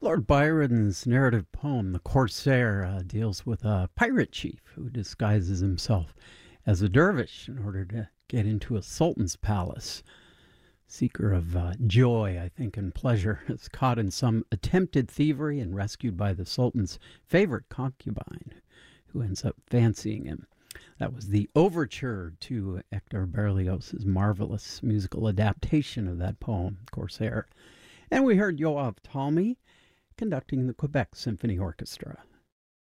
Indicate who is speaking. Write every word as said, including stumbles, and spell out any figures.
Speaker 1: Lord Byron's narrative poem, The Corsair, uh, deals with a pirate chief who disguises himself as a dervish in order to get into a sultan's palace. Seeker of uh, joy, I think, and pleasure, is caught in some attempted thievery and rescued by the sultan's favorite concubine, who ends up fancying him. That was the overture to Hector Berlioz's marvelous musical adaptation of that poem, Corsair. And we heard Yoav Talmy conducting the Quebec Symphony Orchestra.